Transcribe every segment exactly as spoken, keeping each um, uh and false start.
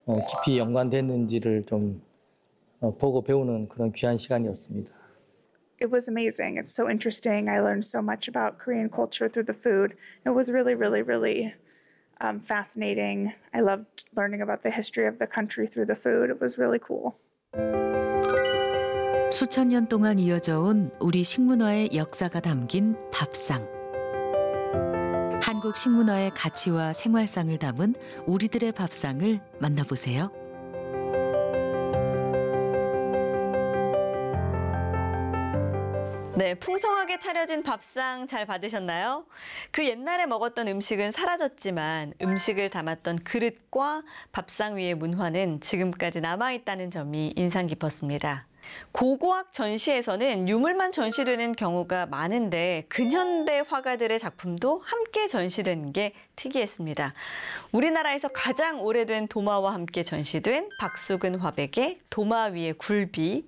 어, 깊이 연관됐는지를 좀 어, 보고 배우는 그런 귀한 시간이었습니다. It was amazing. It's so interesting. I learned so much about Korean culture through the food. It was really, really, really um, fascinating. I loved learning about the history of the country through the food. It was really cool. 수천 년 동안 이어져 온 우리 식문화의 역사가 담긴 밥상. 한국 식문화의 가치와 생활상을 담은 우리들의 밥상을 만나보세요. 네, 풍성하게 차려진 밥상 잘 받으셨나요? 그 옛날에 먹었던 음식은 사라졌지만 음식을 담았던 그릇과 밥상 위의 문화는 지금까지 남아있다는 점이 인상 깊었습니다. 고고학 전시에서는 유물만 전시되는 경우가 많은데 근현대 화가들의 작품도 함께 전시된 게 특이했습니다. 우리나라에서 가장 오래된 도마와 함께 전시된 박수근 화백의 도마 위의 굴비,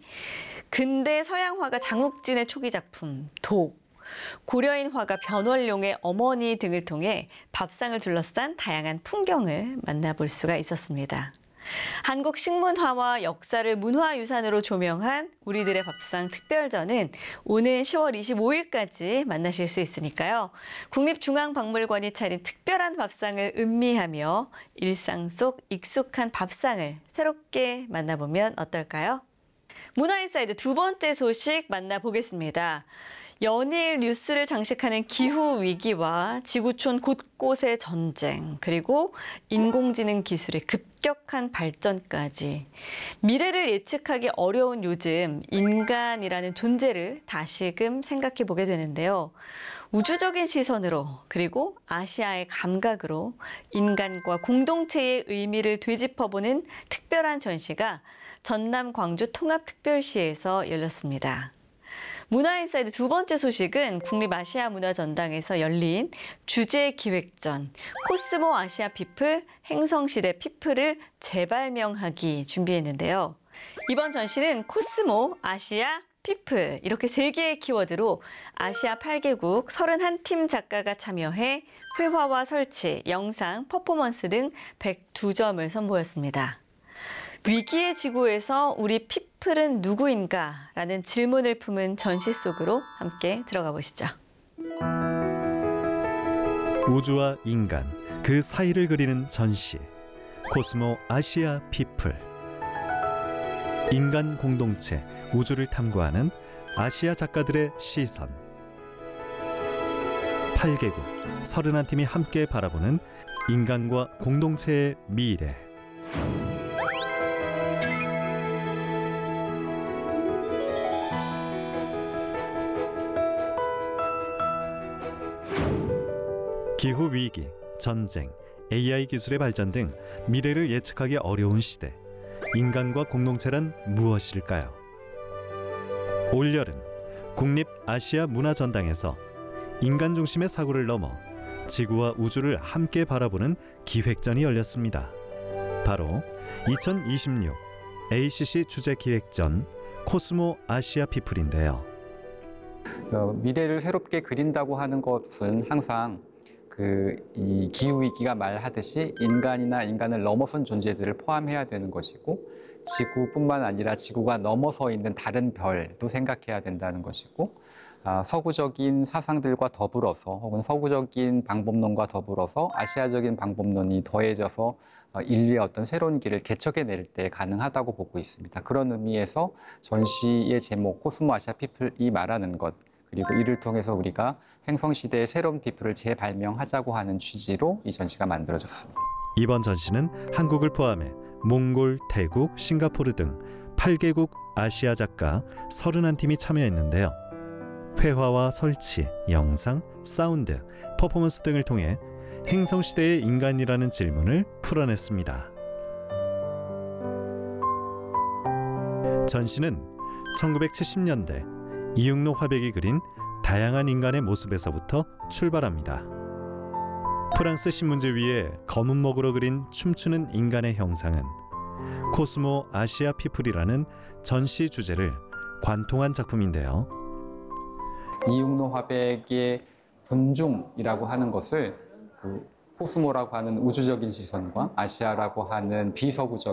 근대 서양 화가 장욱진의 초기 작품 독, 고려인 화가 변월룡의 어머니 등을 통해 밥상을 둘러싼 다양한 풍경을 만나볼 수가 있었습니다. 한국 식문화와 역사를 문화유산으로 조명한 우리들의 밥상 특별전은 오는 시월 이십오일까지 만나실 수 있으니까요. 국립중앙박물관이 차린 특별한 밥상을 음미하며 일상 속 익숙한 밥상을 새롭게 만나보면 어떨까요? 문화인사이드 두 번째 소식 만나보겠습니다. 연일 뉴스를 장식하는 기후위기와 지구촌 곳곳의 전쟁, 그리고 인공지능 기술의 급격한 발전까지 미래를 예측하기 어려운 요즘 인간이라는 존재를 다시금 생각해 보게 되는데요. 우주적인 시선으로 그리고 아시아의 감각으로 인간과 공동체의 의미를 되짚어보는 특별한 전시가 전남 광주 통합특별시에서 열렸습니다. 문화인사이드 두 번째 소식은 국립아시아문화전당에서 열린 주제기획전 코스모 아시아 피플 행성시대 피플을 재발명하기 준비했는데요. 이번 전시는 코스모 아시아 피플 이렇게 세 개의 키워드로 아시아 팔 개국 삼십일 팀 작가가 참여해 회화와 설치, 영상, 퍼포먼스 등 백이 점을 선보였습니다. 위기의 지구에서 우리 피플은 누구인가? 라는 질문을 품은 전시 속으로 함께 들어가 보시죠. 우주와 인간, 그 사이를 그리는 전시 코스모 아시아 피플. 인간 공동체, 우주를 탐구하는 아시아 작가들의 시선. 팔 개국, 삼십일 팀이 함께 바라보는 인간과 공동체의 미래. 기후위기, 전쟁, 에이아이 기술의 발전 등 미래를 예측하기 어려운 시대. 인간과 공동체란 무엇일까요? 올여름 국립아시아문화전당에서 인간 중심의 사고를 넘어 지구와 우주를 함께 바라보는 기획전이 열렸습니다. 바로 이천이십육 에이씨씨 주제기획전 코스모 아시아 피플인데요. 어, 미래를 새롭게 그린다고 하는 것은 항상 그 이 기후 위기가 말하듯이 인간이나 인간을 넘어선 존재들을 포함해야 되는 것이고, 지구뿐만 아니라 지구가 넘어서 있는 다른 별도 생각해야 된다는 것이고, 아, 서구적인 사상들과 더불어서 혹은 서구적인 방법론과 더불어서 아시아적인 방법론이 더해져서 어, 인류의 어떤 새로운 길을 개척해낼 때 가능하다고 보고 있습니다. 그런 의미에서 전시의 제목 코스모 아시아 피플이 말하는 것, 그리고 이를 통해서 우리가 행성시대의 새로운 피플을 재발명하자고 하는 취지로 이 전시가 만들어졌습니다. 이번 전시는 한국을 포함해 몽골, 태국, 싱가포르 등 팔 개국 아시아 작가 삼십일 팀이 참여했는데요. 회화와 설치, 영상, 사운드, 퍼포먼스 등을 통해 행성시대의 인간이라는 질문을 풀어냈습니다. 전시는 천구백칠십 년대 이육로 화백이 그린 다양한 인간의 모습에서부터 출발합니다. 프랑스 신문지 위에 검은 목으로 그린 춤추는 인간의 형상은 코스모 아시아 피플이라는 전시 주제를 관통한 작품인데요. 이육로 화백의 군중이라고 하는 것을 그 코스모라고 하는 우주적인 시선과 아시아라고 하는 비서구적